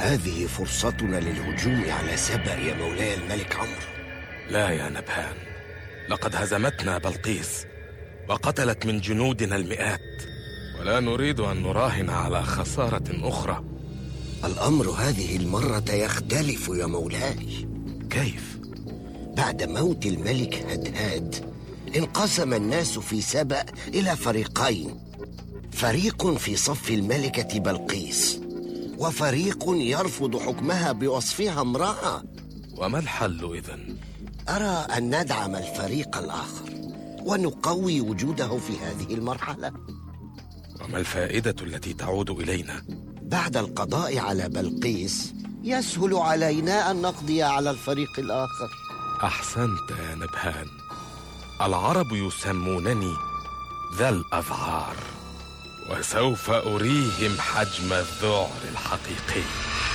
هذه فرصتنا للهجوم على سبأ يا مولاي الملك عمرو. لا يا نبهان، لقد هزمتنا بلقيس وقتلت من جنودنا المئات، ولا نريد أن نراهن على خسارة أخرى. الأمر هذه المرة يختلف يا مولاي. كيف؟ بعد موت الملك هدهاد انقسم الناس في سبأ إلى فريقين، فريق في صف الملكة بلقيس وفريق يرفض حكمها بوصفها امرأة. وما الحل إذن؟ أرى أن ندعم الفريق الآخر ونقوي وجوده في هذه المرحلة. وما الفائدة التي تعود إلينا؟ بعد القضاء على بلقيس يسهل علينا أن نقضي على الفريق الآخر. أحسنت يا نبهان. العرب يسمونني ذا الأذعار، وسوف أريهم حجم الذعر الحقيقي.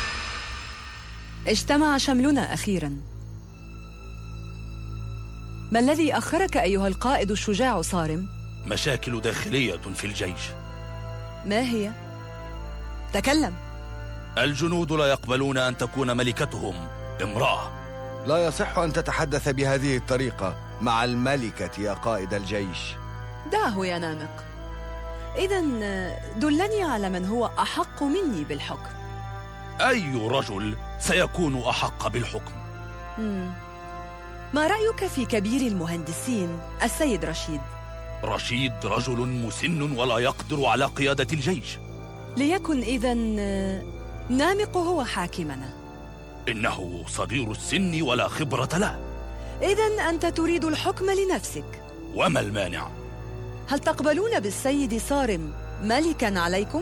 اجتمع شملنا أخيراً. ما الذي أخرك أيها القائد الشجاع صارم؟ مشاكل داخلية في الجيش. ما هي؟ تكلم. الجنود لا يقبلون أن تكون ملكتهم امرأة. لا يصح أن تتحدث بهذه الطريقة مع الملكة يا قائد الجيش. دعه يا نامق. إذن دلني على من هو أحق مني بالحكم. أي رجل سيكون أحق بالحكم؟ ما رأيك في كبير المهندسين السيد رشيد؟ رشيد رجل مسن ولا يقدر على قيادة الجيش. ليكن إذن نامق هو حاكمنا. إنه صغير السن ولا خبرة له. إذن أنت تريد الحكم لنفسك. وما المانع؟ هل تقبلون بالسيد صارم ملكا عليكم؟